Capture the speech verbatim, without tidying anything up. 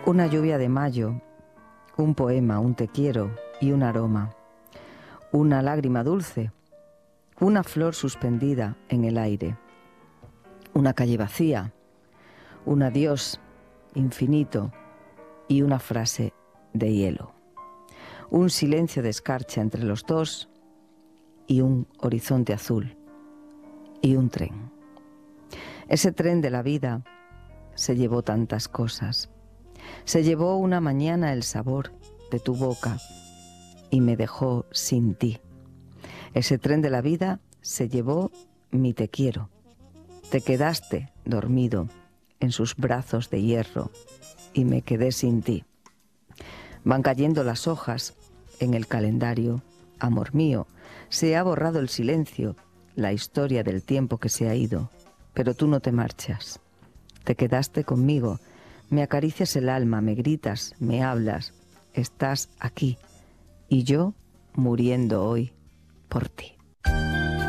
Una lluvia de mayo, un poema, un te quiero y un aroma, una lágrima dulce, una flor suspendida en el aire, una calle vacía, un adiós infinito y una frase de hielo, un silencio de escarcha entre los dos y un horizonte azul y un tren. Ese tren de la vida se llevó tantas cosas. Se llevó una mañana el sabor de tu boca y me dejó sin ti. Ese tren de la vida se llevó mi te quiero. Te quedaste dormido en sus brazos de hierro y me quedé sin ti. Van cayendo las hojas en el calendario, amor mío. Se ha borrado el silencio, la historia del tiempo que se ha ido, pero tú no te marchas. Te quedaste conmigo. Me acaricias el alma, me gritas, me hablas, estás aquí y yo muriendo hoy por ti.